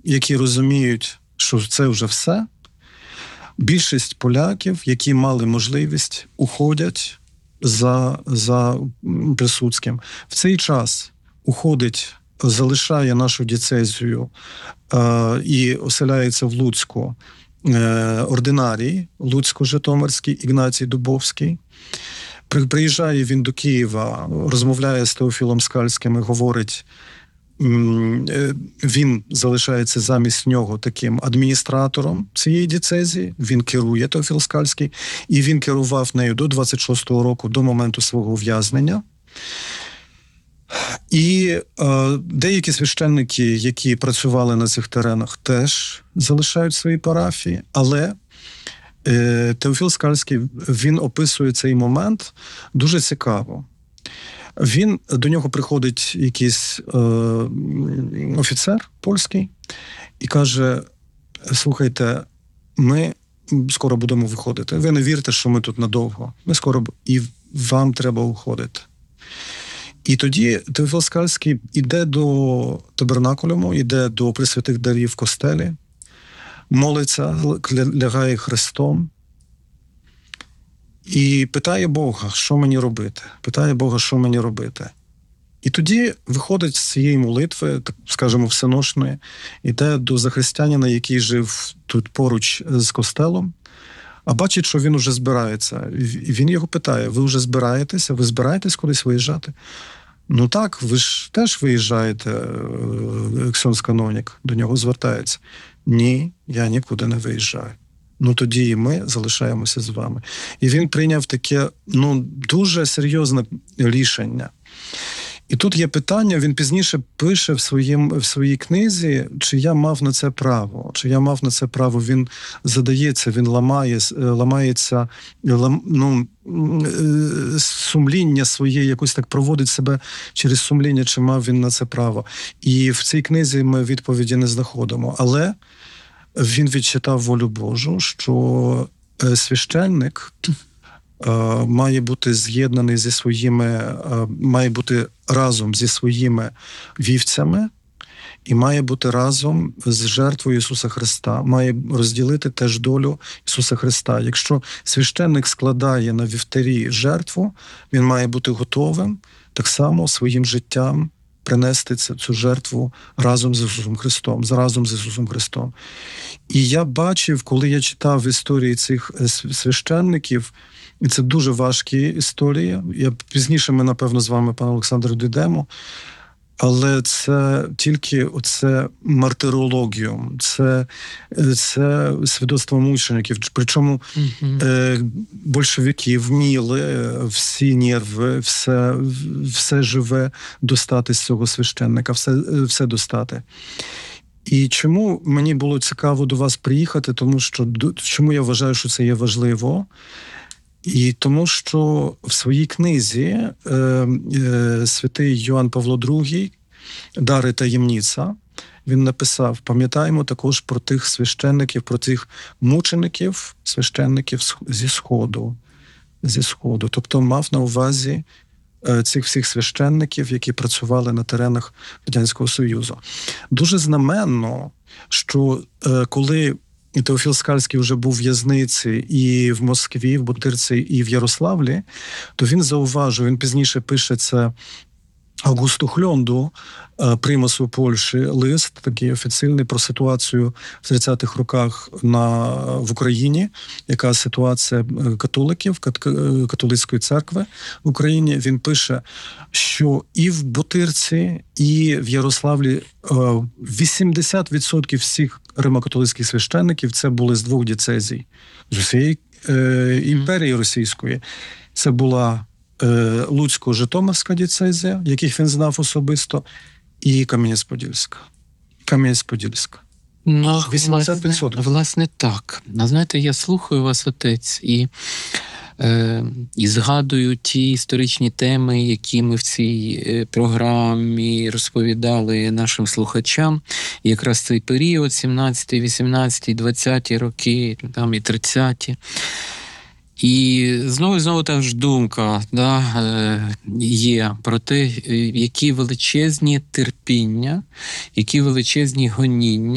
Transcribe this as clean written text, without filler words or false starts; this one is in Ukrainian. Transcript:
які розуміють, що це вже все, більшість поляків, які мали можливість, уходять за Пілсудським. В цей час залишає нашу дієцезію і оселяється в Луцьку ординарій Луцько-Житомирський Ігнатій Дубовський. Приїжджає він до Києва, розмовляє з Теофілом Скальським і говорить, він залишається замість нього таким адміністратором цієї дієцезії, він керує, Теофіл Скальський, і він керував нею до 26-го року, до моменту свого ув'язнення. І деякі священники, які працювали на цих теренах, теж залишають свої парафії, але Теофіл Скальський, він описує цей момент дуже цікаво. До нього приходить якийсь офіцер польський і каже, слухайте, ми скоро будемо виходити. Ви не вірте, що ми тут надовго. І вам треба уходити. І тоді Теофіл Скальський йде до табернакулюму, йде до Пресвятих дарів в костелі, молиться, лягає хрестом і питає Бога, що мені робити. І тоді виходить з цієї молитви, так скажімо, всеношної, йде до захристянина, який жив тут поруч з костелом, а бачить, що він уже збирається. І він його питає, ви вже збираєтеся? Ви збираєтесь кудись виїжджати? Ну так, ви ж теж виїжджаєте, ксьондз-канонік, до нього звертається. Ні, я нікуди не виїжджаю. Ну тоді і ми залишаємося з вами. І він прийняв таке, дуже серйозне рішення. І тут є питання, він пізніше пише в своїй книзі, чи я мав на це право. Він задається, він ламається, сумління своє, якось так проводить себе через сумління, чи мав він на це право. І в цій книзі ми відповіді не знаходимо. Але він відчитав волю Божу, що священник має бути з'єднаний має бути разом зі своїми вівцями і має бути разом з жертвою Ісуса Христа, має розділити теж долю Ісуса Христа. Якщо священник складає на вівтарі жертву, він має бути готовим так само своїм життям принести цю жертву разом з Ісусом Христом. І я бачив, коли я читав історії цих священників, і це дуже важкі історії. Пізніше ми, напевно, з вами, пане Олександр, дійдемо. Але це тільки мартирологіум, це свідоцтво мучеників. Причому большевики вміли всі нерви, все живе достати з цього священника, все достати. І чому мені було цікаво до вас приїхати, чому я вважаю, що це є важливо? І тому, що в своїй книзі святий Йоанн Павло II «Дар і таємниця», він написав, пам'ятаємо також про тих священників, про тих мучеників, священників зі Сходу. Тобто мав на увазі цих всіх священників, які працювали на теренах Радянського Союзу. Дуже знаменно, що коли Теофіл Скальський вже був в в'язниці і в Москві, в Бутирці, і в Ярославлі, то він зауважив, він пізніше пише це Августу Хльонду, примасу Польщі, лист такий офіційний про ситуацію в 30-х роках в Україні, яка ситуація католиків, католицької церкви в Україні. Він пише, що і в Бутирці, і в Ярославлі 80% всіх римокатолицьких священників це були з двох дієцезій, з усієї імперії російської. Це була Луцько-Житомирська дієцезія, яких він знав особисто, і Кам'янець-Подільська. 80%. Власне, так. Знаєте, я слухаю вас, отець, і згадую ті історичні теми, які ми в цій програмі розповідали нашим слухачам. І якраз цей період, 17-й, 18-й, 20-ті роки, там і 30-ті. І знову та ж думка є про те, які величезні терпіння, які величезні гоніння